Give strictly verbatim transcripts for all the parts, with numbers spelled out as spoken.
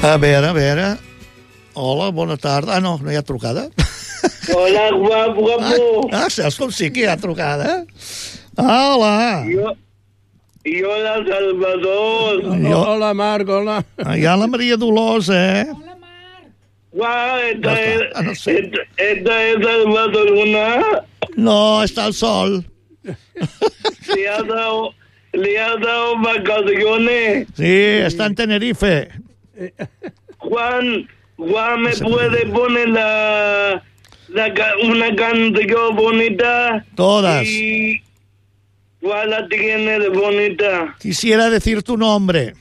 A veure, a veure... Hola, bona tarda. Ah, no, no hi ha trucada. Hola, guapo, guapo. Ah, ah, saps com sí que hi ha trucada? Ah, hola. Jo, jo la Salvador. Jo... Hola, Marc, hola. Ah, hi ha la Maria Dolors, eh? Guau, esta, Ya está. es, Ah, no sé. esta, esta es Salvador Luna. No, está el sol. Le ha dado, le ha dado vacaciones. Sí, está en Tenerife. Juan, Juan, ¿me puede poner la, la ca- una canción bonita? Todas. Y ¿cuál la tiene de bonita? Quisiera decir tu nombre.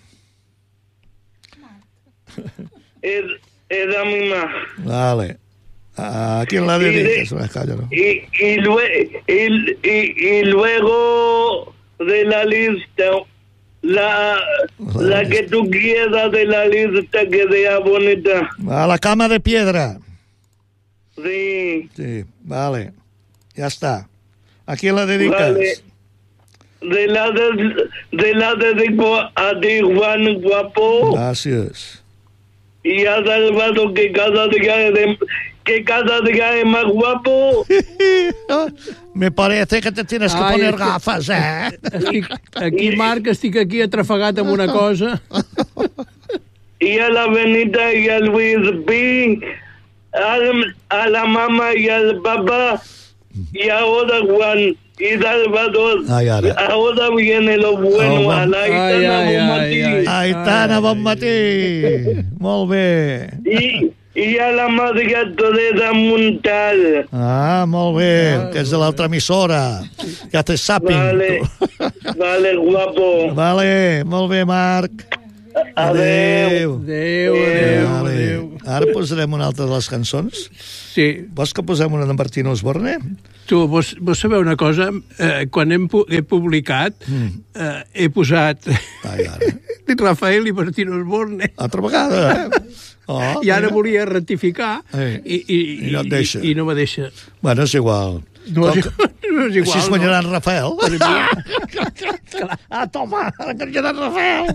Es, es la misma. Vale. ¿A quién la Y de- dedicas? Bueno, cállalo. Y, y, lue- y, y, y luego de la lista, la, la que tú quieras de la lista que sea bonita. A la cama de piedra. Sí, Sí, vale. Ya está. ¿A quién la dedicas? vale. De la de, de la dedico a ti, Juan Guapo, Gracias. y a Salvador, que cada día es, de- que cada día es más guapo. Me parece que te tienes que Ai, poner és que- gafas, eh? Estic, aquí, Marc, estic aquí atrafegat amb una cosa. Y a la Benita y a Luis B, al- a la mamá y al papá, y ahora Juan y Salvador. Ay, ahora. Ahora viene lo bueno, Oh, a la ay, Aitana ay, Bonmatí. ay, Aitana, bon matí. Molt bé. Y, y a la María Teresa Montal. Ah, molt bé, que és de l'altra emissora. Que haces zapping. Vale, tu. vale, guapo. Vale, molt bé, Marc. Adeu. Adéu, adéu, Vale. adéu. Ara posarem una altra de les cançons. Sí, Vols que posem una de Martín Osborne? tu, vos, vos sabeu una cosa? Eh, quan hem, pu- he publicat, eh, he posat Ai, ara. Rafael i Martín Osborne. Altra vegada, eh? Oh, I ara mira. volia rectificar Eh, i, i, i no et deixa. i, i no me deixa. Bueno, és igual. No, Com és, que- no és igual. Així es guanyarà en Rafael. No. Ah, toma, ara guanyarà en Rafael.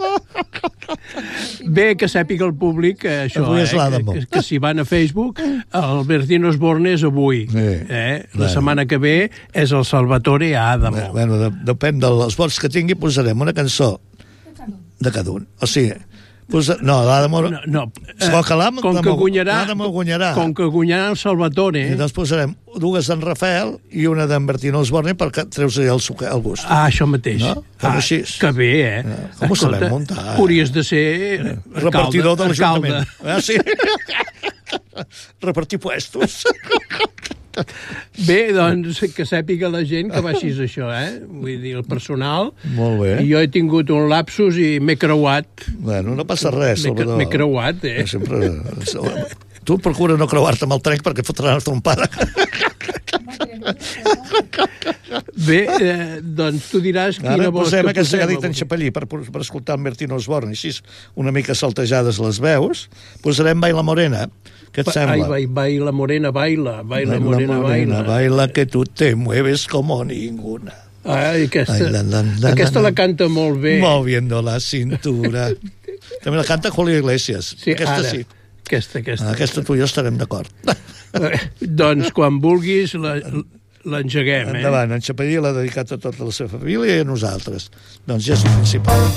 Bé, que sàpiga el públic que això, Avui és eh, l'Adamo. que, que si van a Facebook, el Martín Osborne és avui. Sí. Eh? La Bueno. setmana que ve és el Salvatore Adamo. Bueno, de, depèn dels vots que tingui, posarem una cançó de cada un. O sigui, posa, no, l'Adamo... No, no. Esclar que l'Adamo- com que guanyarà, l'Adamo guanyarà. com que guanyarà el Salvatore... I doncs posarem dues d'en Rafael i una d'en Bertino Osborne perquè treus-hi el, suque- el gust. Ah, això mateix. No? Fem Ah, així. que bé, eh? Ja, com ho sabem muntar, eh? Hauries de ser eh, Repartidor de alcalde, l'Ajuntament. Ah, sí? Repartir puestos. Bé, doncs, que sàpiga la gent que va així és això, eh? Vull dir, el personal... Molt bé. I jo he tingut un lapsus i m'he creuat. Bueno, no passa res, M'he cre- Salvador. m'he creuat, eh? Sempre... Tu procura no creuar-te amb el tren perquè fotran la trompada. Bé, eh, doncs tu diràs quina Ara vols posem que aquesta que ha posem dit en avui. Xapallí per, per escoltar en Bertino Osborne, així una mica saltejades les veus. Posarem Baila Morena. Què et Ai, sembla? vai, baila, morena, baila, baila, morena, baila. baila que tu te mueves como ninguna. Ai, aquesta, Ai, la, la, la, aquesta la, la canta molt bé. Moviendo la cintura. També la canta Julio Iglesias. Sí, aquesta ara. sí. Aquesta, aquesta. Aquesta tu i jo estarem d'acord. Eh, doncs, quan vulguis, la- l'engeguem, eh? Endavant, en Xapallí l'ha dedicat a tota la seva família i a nosaltres. Doncs ja és el principal.